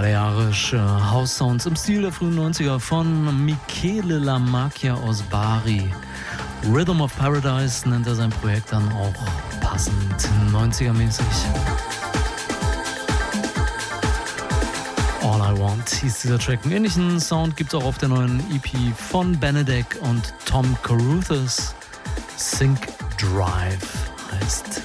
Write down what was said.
Balearische House-Sounds im Stil der frühen 90er von Michele La Macchia aus Bari. Rhythm of Paradise nennt er sein Projekt dann auch passend 90er-mäßig. All I Want hieß dieser Track. Einen ähnlichen Sound gibt es auch auf der neuen EP von Benedek und Tom Caruthers. Sync Drive heißt